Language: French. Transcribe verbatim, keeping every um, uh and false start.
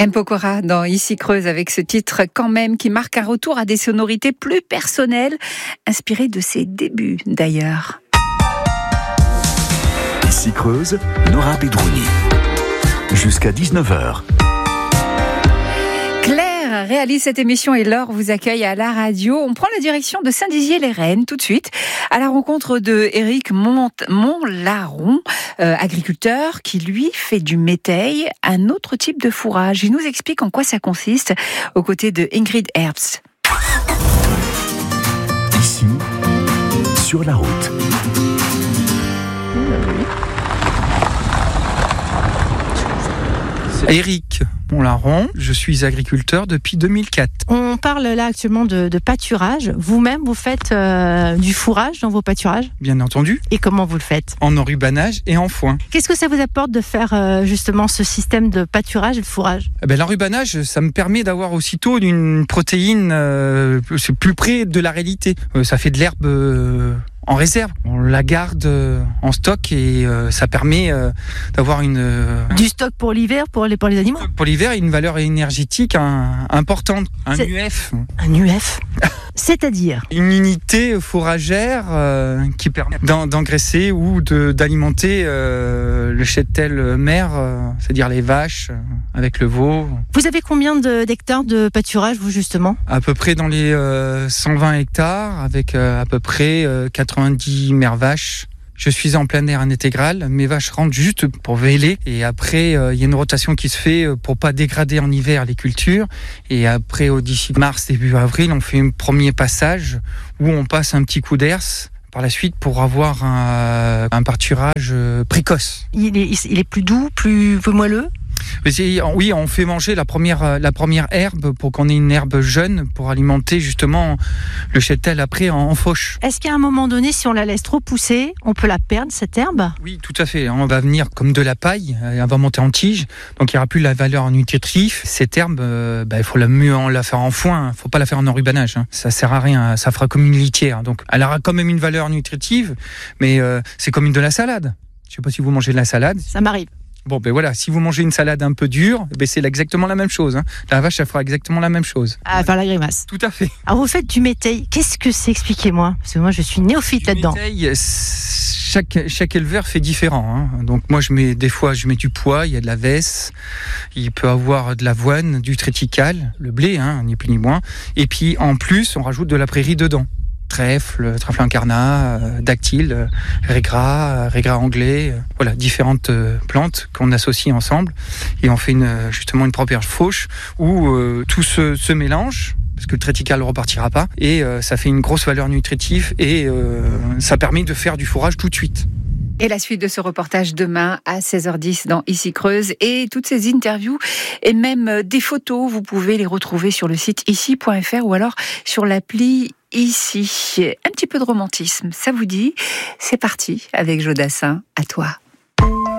M. Pokora dans Ici Creuse avec ce titre quand même qui marque un retour à des sonorités plus personnelles, inspirées de ses débuts d'ailleurs. Ici Creuse, Nora Bedrouni. Jusqu'à dix-neuf heures. Claire réalise cette émission et Laure vous accueille à la radio. On prend la direction de Saint-Dizier-les-Rennes tout de suite à la rencontre de Éric Montlaron, euh, agriculteur qui lui fait du métail, un autre type de fourrage. Il nous explique en quoi ça consiste aux côtés de Ingrid Herbst. Ici, sur la route. Éric Montlaron, je suis agriculteur depuis deux mille quatre. On parle là actuellement de, de pâturage. Vous-même, vous faites euh, du fourrage dans vos pâturages ? Bien entendu. Et comment vous le faites ? En enrubanage et en foin. Qu'est-ce que ça vous apporte de faire euh, justement ce système de pâturage et de fourrage ? Eh ben, l'enrubanage, ça me permet d'avoir aussitôt une protéine euh, c'est plus près de la réalité. Euh, ça fait de l'herbe... Euh en réserve, on la garde euh, en stock et euh, ça permet euh, d'avoir une euh, du stock pour l'hiver, pour les pour les animaux. Pour l'hiver, une valeur énergétique un, importante, un C'est... U F. Un U F. C'est-à-dire une unité fourragère euh, qui permet d'en, d'engraisser ou de, d'alimenter euh, le cheptel mère, euh, c'est-à-dire les vaches euh, avec le veau. Vous avez combien de, d'hectares de pâturage, vous, justement ? À peu près dans les euh, cent vingt hectares, avec euh, à peu près euh, quatre-vingt-dix mères vaches. Je suis en plein air intégral, mes vaches rentrent juste pour véler et après il euh, y a une rotation qui se fait pour pas dégrader en hiver les cultures et après au d'ici mars début avril on fait un premier passage où on passe un petit coup d'herse par la suite pour avoir un, un pâturage précoce. Il est, il est plus doux, plus, plus moelleux ? Oui, on fait manger la première, la première herbe pour qu'on ait une herbe jeune pour alimenter justement le cheptel après en, en fauche. Est-ce qu'à un moment donné, si on la laisse trop pousser, on peut la perdre, cette herbe ? Oui, tout à fait. On va venir comme de la paille, elle va monter en tige, donc il n'y aura plus la valeur nutritive. Cette herbe, euh, bah, il faut la mieux en la faire en foin, il ne faut pas la faire en enrubanage. Hein. Ça ne sert à rien, ça fera comme une litière. Donc elle aura quand même une valeur nutritive, mais euh, c'est comme une de la salade. Je ne sais pas si vous mangez de la salade. Ça m'arrive. Bon, ben voilà, si vous mangez une salade un peu dure, ben c'est exactement la même chose. Hein. La vache, elle fera exactement la même chose. À faire la grimace. Tout à fait. Alors, vous faites du métail. Qu'est-ce que c'est ? Expliquez-moi. Parce que moi, je suis néophyte du là-dedans. Métail, chaque, chaque éleveur fait différent. Hein. Donc, moi, je mets, des fois, je mets du pois, il y a de la vesse, il peut avoir de l'avoine, du triticale, le blé, hein, ni plus ni moins. Et puis, en plus, on rajoute de la prairie dedans. Trèfle, trèfle incarnat, euh, dactyle, euh, régras, euh, régras anglais, euh, voilà, différentes euh, plantes qu'on associe ensemble et on fait une, justement une première fauche où euh, tout se, se mélange parce que le triticale ne repartira pas et euh, ça fait une grosse valeur nutritive et euh, ça permet de faire du fourrage tout de suite. Et la suite de ce reportage demain à seize heures dix dans Ici Creuse et toutes ces interviews et même des photos, vous pouvez les retrouver sur le site ici point f r ou alors sur l'appli Ici. Un petit peu de romantisme, ça vous dit ? C'est parti avec Jodassin, à toi.